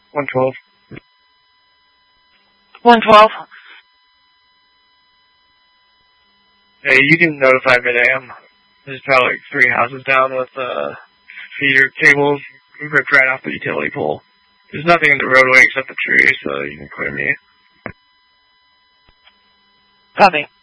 112. 112. Hey, you can notify mid-AM. There's probably like 3 houses down with feeder cables ripped right off the utility pole. There's nothing in the roadway except the trees, so you can clear me. Copy.